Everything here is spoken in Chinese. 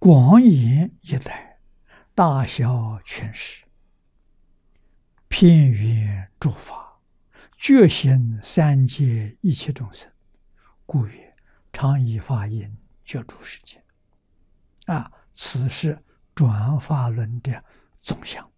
广延一代，大小全实，偏圆诸法，觉行三界一切众生，故曰常以法印觉诸世界。此是转法轮的总相。